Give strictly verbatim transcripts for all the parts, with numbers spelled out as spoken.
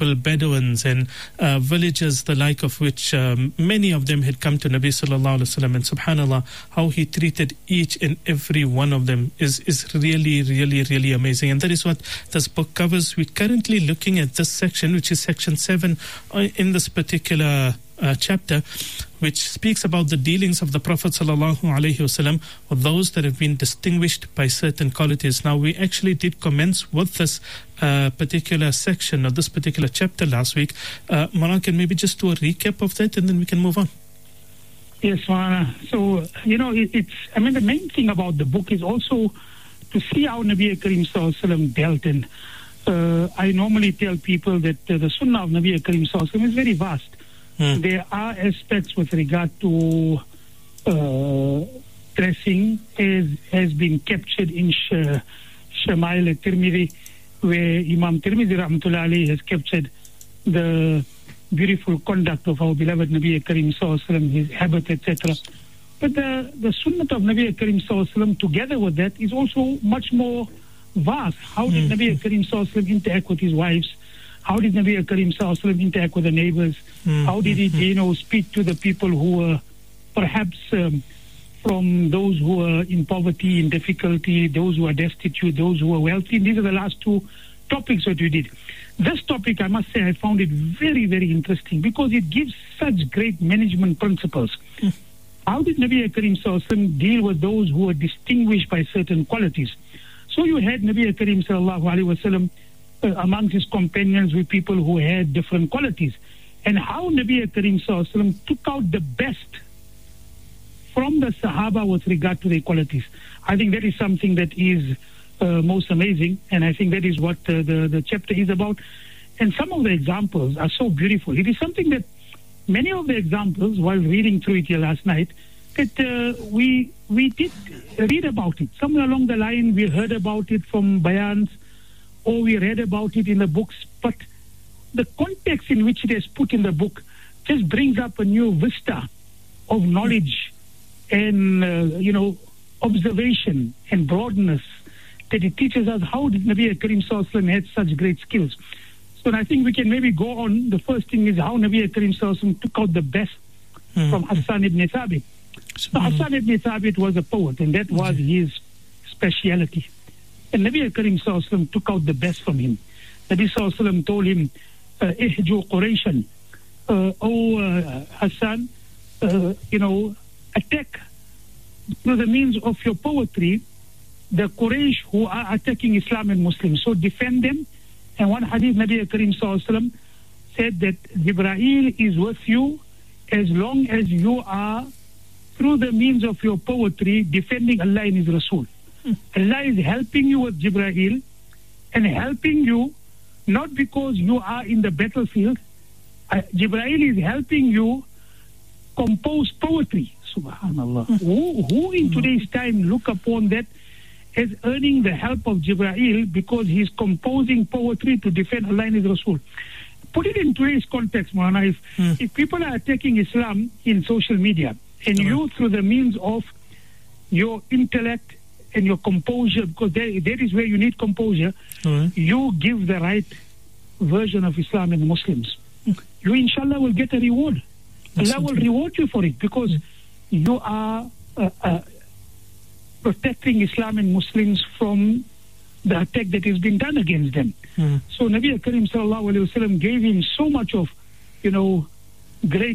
people, Bedouins and uh, villages, the like of which um, many of them had come to Nabi sallallahu alaihi wasallam, and subhanallah, how he treated each and every one of them is, is really, really, really amazing. And that is what this book covers. We're currently looking at this section, which is section seven uh, in this particular uh, chapter, which speaks about the dealings of the Prophet sallallahu alaihi wasallam with those that have been distinguished by certain qualities. Now, we actually did commence with this uh, particular section or this particular chapter last week. Uh, Maran, can maybe just do a recap of that and then we can move on? Yes, Maulana. So, you know, it, it's, I mean, the main thing about the book is also to see how Nabi Karim sallallahu alaihi wasallam dealt. And uh, I normally tell people that uh, the Sunnah of Nabi Karim sallallahu alaihi wasallam is very vast. Hmm. There are aspects with regard to uh, dressing as has been captured in Sh- Shama'il al-Tirmidhi, where Imam Tirmidhi rahmatullah alayhi has captured the beautiful conduct of our beloved Nabi Karim sallallahu alaihi wasallam, his habit, et cetera. But the, the Sunnah of Nabi Karim sallallahu alaihi wasallam, together with that, is also much more vast. How did hmm. Nabi Karim sallallahu alaihi wasallam interact with his wives? How did Nabi Karim sallallahu alaihi wasallam interact with the neighbors? Mm-hmm. How did he, you know, speak to the people who were perhaps um, from those who were in poverty, in difficulty, those who are destitute, those who are wealthy? And these are the last two topics that we did. This topic, I must say, I found it very, very interesting because it gives such great management principles. Mm. How did Nabi Karim sallallahu alaihi wasallam deal with those who were distinguished by certain qualities? So you had Nabi Karim sallallahu alaihi wasallam Uh, amongst his companions with people who had different qualities, and how Nabi Karim sallallahu alaihi wasallam took out the best from the Sahaba with regard to their qualities. I think that is something that is uh, most amazing, and I think that is what uh, the, the chapter is about. And some of the examples are so beautiful. It is something that many of the examples, while reading through it here last night, that uh, we we did read about it. Somewhere along the line, we heard about it from bayans, or we read about it in the books, but the context in which it is put in the book just brings up a new vista of knowledge and, uh, you know, observation and broadness, that it teaches us how did Nabi Karim sallallahu alaihi wasallam had such great skills. So I think we can maybe go on. The first thing is how Nabi Karim sallallahu alaihi wasallam took out the best mm-hmm. from Hassan ibn Thabit. So Hassan ibn Thabit was a poet, and that was his speciality. And Nabi Karim sallallahu alaihi wasallam took out the best from him. Nabi sallallahu alaihi wasallam told him, "Ihju Qurayshan, oh uh, Hassan, uh, you know, attack through the means of your poetry the Quraysh who are attacking Islam and Muslims. So defend them." And one hadith, Nabi Karim sallallahu alaihi wasallam said that Jibreel is with you as long as you are, through the means of your poetry, defending Allah and His Rasul. Allah is helping you with Jibreel and helping you not because you are in the battlefield. Uh, Jibreel is helping you compose poetry. Subhanallah. Mm-hmm. Who, who in today's time look upon that as earning the help of Jibreel because he's composing poetry to defend Allah and His Rasul? Put it in today's context, Maulana. If, mm. if people are attacking Islam in social media and mm-hmm. you, through the means of your intellect and your composure, because there, that is where you need composure, mm-hmm. you give the right version of Islam and Muslims. Mm-hmm. You, inshallah, will get a reward. That's Allah will true. reward you for it because mm-hmm. you are uh, uh, protecting Islam and Muslims from the attack that is being done against them. Mm-hmm. So Nabi Karim sallallahu alaihi wasallam gave him so much of, you know, great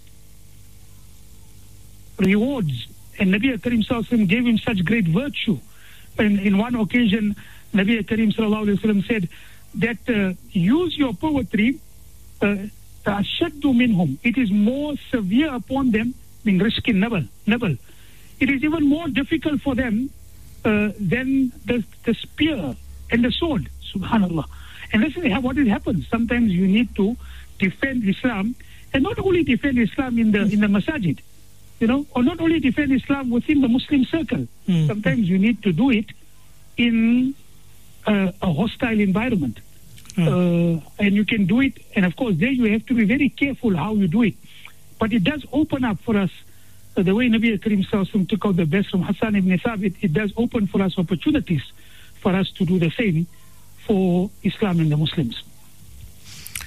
rewards. And Nabi Karim sallallahu alaihi wasallam gave him such great virtue. And in one occasion, Nabi Karim sallallahu alaihi wasallam said that uh, use your poetry, ashaddu minhum. It is more severe upon them than riskin nabal. Nabal. It is even more difficult for them uh, than the, the spear and the sword. Subhanallah. And this is what has happened. Sometimes you need to defend Islam, and not only defend Islam in the in the masajid, you know, or not only defend Islam within the Muslim circle. Mm. Sometimes you need to do it in uh, a hostile environment. Mm. Uh, and you can do it, and of course there you have to be very careful how you do it. But it does open up for us, uh, the way Nabi Karim sallallahu alaihi wasallam took out the best from Hassan ibn Thabit, it does open for us opportunities for us to do the same for Islam and the Muslims.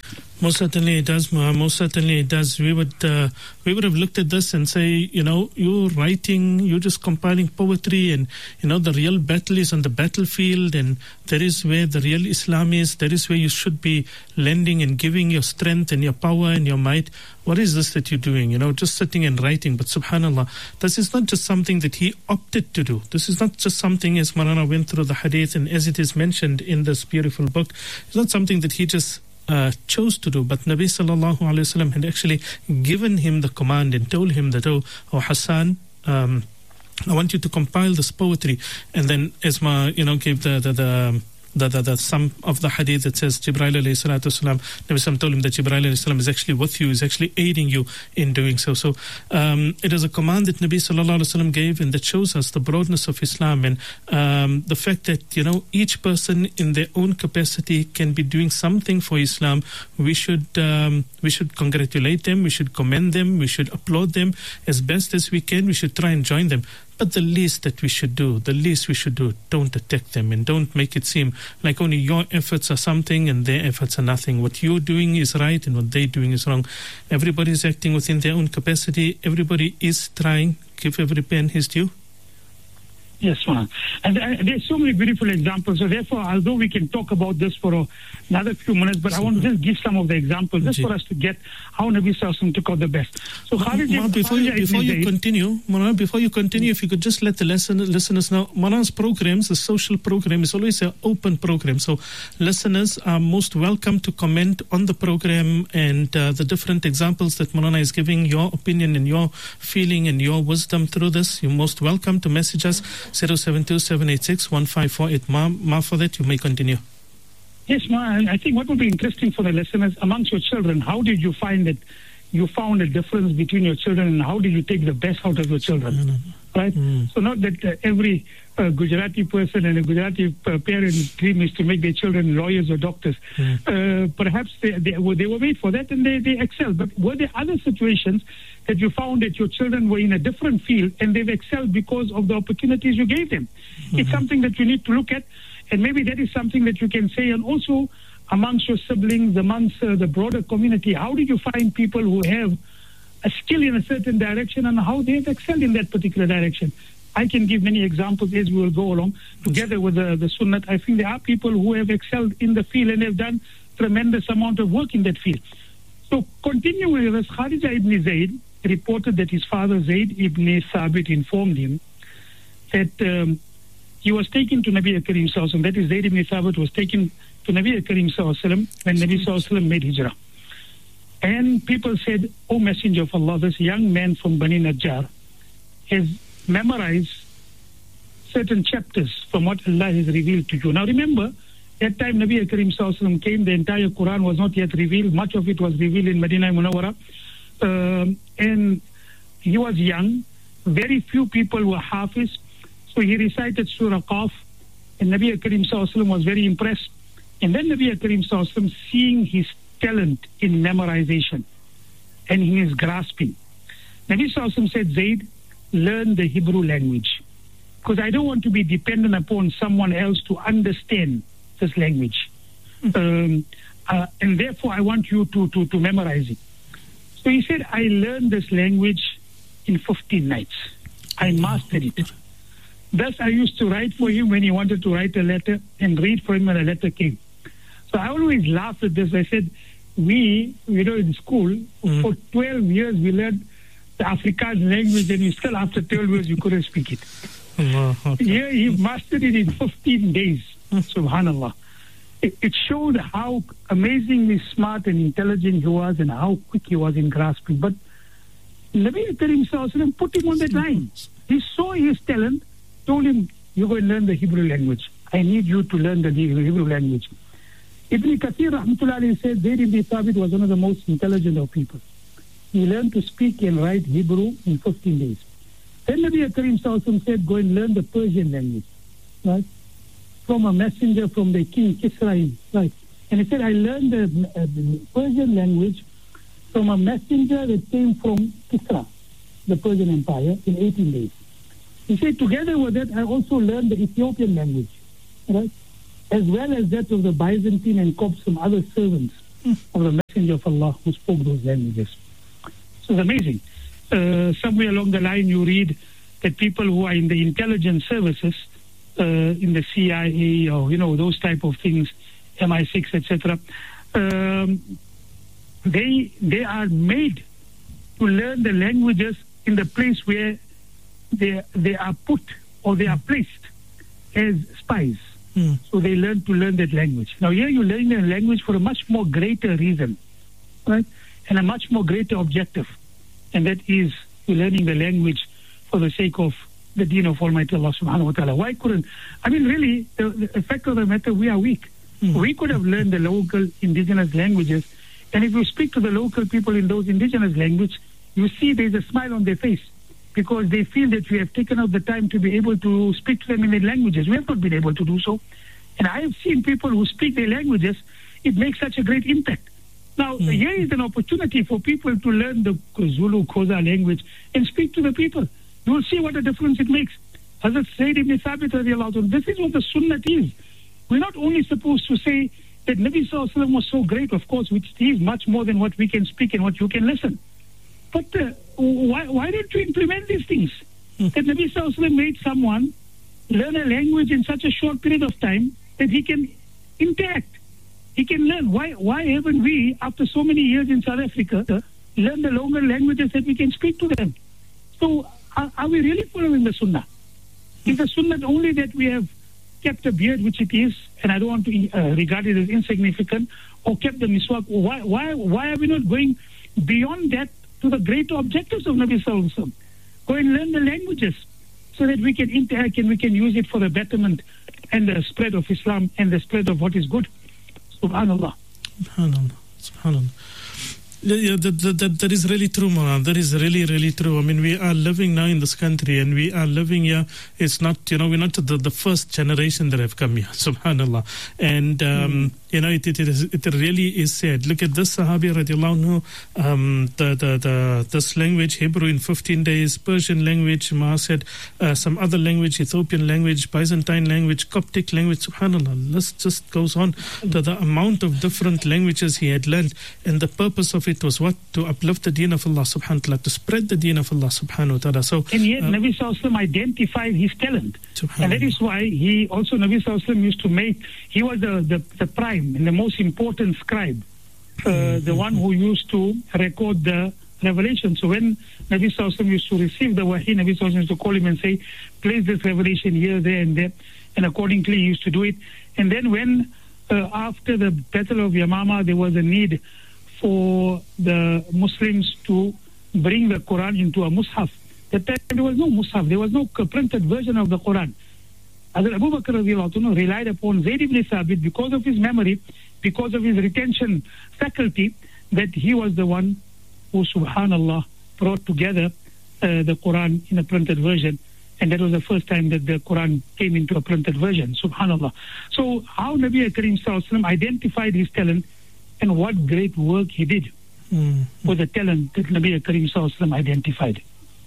Most certainly it does, Muhammad. Most certainly it does. We would uh, we would have looked at this and say, you know, you're writing, you're just compiling poetry, and you know the real battle is on the battlefield, and that is where the real Islam is. That is where you should be lending and giving your strength and your power and your might. What is this that you're doing? You know, just sitting and writing. But subhanallah, this is not just something that he opted to do. This is not just something, as Marana went through the hadith and as it is mentioned in this beautiful book, it's not something that he just Uh, chose to do, but Nabi sallallahu alaihi wasallam had actually given him the command and told him that, oh, oh Hassan, um, I want you to compile this poetry. And then Isma, you know, gave the the, the The, the, the some of the hadith that says Jibreel alayhi salatu wasalam, Nabi Sallam told him that Jibreel alayhi salam is actually with you, is actually aiding you in doing so. So um, it is a command that Nabi sallallahu alaihi wasallam gave, and that shows us the broadness of Islam, and um, the fact that, you know, each person in their own capacity can be doing something for Islam. We should um, we should congratulate them, we should commend them, we should applaud them as best as we can. We should try and join them. But the least that we should do, the least we should do, don't attack them and don't make it seem like only your efforts are something and their efforts are nothing. What you're doing is right and what they're doing is wrong. Everybody is acting within their own capacity. Everybody is trying. Give every pen his due. Yes, ma'am. And uh, there's so many beautiful examples. So therefore, although we can talk about this for a, another few minutes, but I want to just give some of the examples, just for us to get how Nabi Sallallahu Alaihi Wasallam took out the best. So Khalid, Ma, before you, before you continue, Mona, before you continue, if you could just let the lesson, listeners know, Mona's programs, the social program, is always an open program. So listeners are most welcome to comment on the program and uh, the different examples that Mona is giving, your opinion and your feeling and your wisdom through this. You're most welcome to message us. zero seven two seven eight six one five four eight. Ma, Ma, for that, you may continue. Yes, Ma, I think what would be interesting for the listeners, amongst your children, how did you find that you found a difference between your children, and how did you take the best out of your children? No, no, no. Right? Mm. So not that uh, every uh, Gujarati person and a Gujarati uh, parent's dream is to make their children lawyers or doctors. Mm. Uh, perhaps they, they, were, they were made for that and they, they excelled. But were there other situations that you found that your children were in a different field and they've excelled because of the opportunities you gave them? Mm-hmm. It's something that you need to look at, and maybe that is something that you can say. And also amongst your siblings, amongst uh, the broader community, how did you find people who have a skill in a certain direction and how they've excelled in that particular direction? I can give many examples as we will go along together with the, the Sunnat. I think there are people who have excelled in the field and have done tremendous amount of work in that field. So continuing with this, Kharija ibn Zayd reported that his father Zayd ibn Thabit informed him that um, he was taken to Nabi Karim Sallallahu Alaihi Wasallam. That is, Zayd ibn Thabit was taken to Nabi Karim Sallallahu Alaihi Wasallam when Nabi Sallallahu Alaihi Wasallam made hijrah. And people said, "O Messenger of Allah, this young man from Bani Najjar has memorized certain chapters from what Allah has revealed to you." Now remember, that time Nabi Karim Sallallahu Alaihi Wasallam came, the entire Quran was not yet revealed. Much of it was revealed in Medina Munawwara. Um, and he was young. Very few people were Hafiz. So he recited Surah Qaf. And Nabi Karim Sallallahu Alaihi Wasallam was very impressed. And then Nabi Karim Sallallahu Alaihi Wasallam, seeing his talent in memorization and in his grasping, Nabi Sallallahu Alaihi Wasallam said, "Zayd, learn the Hebrew language, because I don't want to be dependent upon someone else to understand this language. Mm-hmm. um, uh, and therefore I want you to, to, to memorize it." So he said, "I learned this language in fifteen nights. I mastered it. Thus I used to write for him when he wanted to write a letter, and read for him when a letter came." So I always laughed at this. I said, we, you know, in school, mm-hmm. for twelve years we learned the Afrikaans language, and you still, after twelve years, you couldn't speak it. Oh, okay. Here he mastered it in fifteen days. Mm-hmm. Subhanallah. It, it showed how amazingly smart and intelligent he was and how quick he was in grasping. But Nabi Karim Sallallahu Alaihi Wasallam put him on that line. He saw his talent, told him, "You go and learn the Hebrew language. I need you to learn the Hebrew language." Ibn Kathir Rahmatullah Alayhi said Zayd ibn Thabit was one of the most intelligent of people. He learned to speak and write Hebrew in fifteen days. Then Nabi Karim Sallallahu Alaihi Wasallam said, "Go and learn the Persian language." Right? From a messenger from the king Kisra. Right? And he said, "I learned the, uh, the Persian language from a messenger that came from Kisra, the Persian Empire, in eighteen days. He said, together with that, I also learned the Ethiopian language, right? As well as that of the Byzantine and Copts, some other servants of the Messenger of Allah who spoke those languages. So it's amazing. Uh, somewhere along the line you read that people who are in the intelligence services, uh, in the C I A or, you know, those type of things, M I six, et cetera, um, they, they are made to learn the languages in the place where they, they are put or they are placed as spies. Mm. So they learn to learn that language. Now here you're learning the language for a much more greater reason, right? And a much more greater objective. And that is you're learning the language for the sake of the deen of Almighty Allah subhanahu wa ta'ala. Why couldn't, I mean really, the, the fact of the matter, we are weak. Mm. We could have learned the local indigenous languages. And if you speak to the local people in those indigenous language, you see there's a smile on their face because they feel that we have taken out the time to be able to speak to them in their languages. We have not been able to do so. And I have seen people who speak their languages, it makes such a great impact. Now, mm. here is an opportunity for people to learn the Zulu, Xhosa language and speak to the people. You will see what a difference it makes. Hazrat Zayd ibn Thabit radiallahu anhu, this is what the sunnah is. We're not only supposed to say that Nabi sallallahu alaihi wasallam was so great, of course, which is much more than what we can speak and what you can listen. But uh, why, why don't you implement these things? Mm. That Nabi sallallahu alaihi wasallam made someone learn a language in such a short period of time that he can interact. He can learn. Why Why haven't we, after so many years in South Africa, uh, learned the local languages that we can speak to them? So are, are we really following the sunnah? Is the sunnah only that we have kept a beard, which it is, and I don't want to uh, regard it as insignificant, or kept the miswak? Why, why, why are we not going beyond that to the greater objectives of Nabi Sallallahu Alaihi Wasallam? Go and learn the languages so that we can interact and we can use it for the betterment and the spread of Islam and the spread of what is good. Subhanallah. Subhanallah. Subhanallah. Yeah, yeah, that, that, that, that is really true, Maulana. That is really, really true. I mean, we are living now in this country and we are living here. It's not, you know, we're not the, the first generation that have come here, subhanallah. And, um, mm. you know, it, it, it, is, it really is sad. Look at this Sahabi radiallahu anhu, um, the, the, the, this language, Hebrew in fifteen days, Persian language, Ma said, uh, some other language, Ethiopian language, Byzantine language, Coptic language, subhanallah. List just goes on to the amount of different languages he had learned. And the purpose of it was what? To uplift the deen of Allah subhanahu wa ta'ala, to spread the deen of Allah subhanahu wa ta'ala. So, and yet uh, Nabi Sallallahu Alaihi Wasallam identified his talent. And that is why he also, Nabi Sallallahu Alaihi Wasallam used to make, he was the, the, the prime and the most important scribe, uh, mm-hmm. the one who used to record the revelation. So when Nabi Sallallahu Alaihi Wasallam used to receive the wahi, Nabi Sallallahu Alaihi Wasallam used to call him and say, place this revelation here, there and there. And accordingly he used to do it. And then when, uh, after the Battle of Yamama, there was a need for the Muslims to bring the Quran into a mushaf. That time there was no mushaf, there was no printed version of the Quran. Hazrat Abu Bakr radiallahu anhu relied upon Zayd ibn Thabit because of his memory, because of his retention faculty, that he was the one who, subhanallah, brought together uh, the Quran in a printed version. And that was the first time that the Quran came into a printed version, subhanallah. So how Nabi Karim Sallallahu Alaihi Wasallam identified his talent and what great work he did mm. for the talent that Nabi Karim Sallallahu Alaihi Wasallam identified.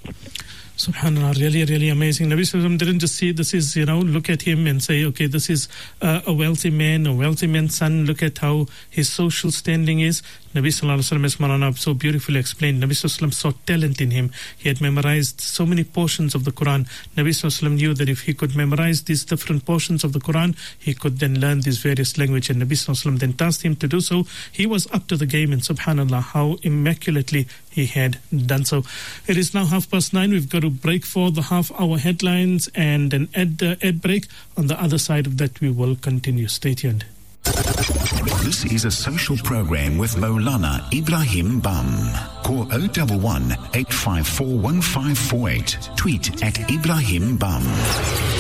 Subhanallah, really, really amazing. Nabi Sallallahu Alaihi Wasallam didn't just see this is, you know, look at him and say, okay, this is uh, a wealthy man, a wealthy man's son. Look at how his social standing is. Nabi Sallallahu Alaihi Wasallam, as Maulana so beautifully explained, Nabi Sallallahu Alaihi Wasallam saw talent in him. He had memorized so many portions of the Quran. Nabi Sallallahu Alaihi Wasallam knew that if he could memorize these different portions of the Quran, he could then learn these various languages. And Nabi Sallallahu Alaihi Wasallam then tasked him to do so. He was up to the game, and subhanallah, how immaculately he had done so. It is now half past nine. We've got to break for the half-hour headlines and an ad, uh, ad break. On the other side of that, we will continue. Stay tuned. This is a social program with Maulana Ibrahim Bam. Call oh one one, eight five four, one five four eight. Tweet at Ibrahim Bam.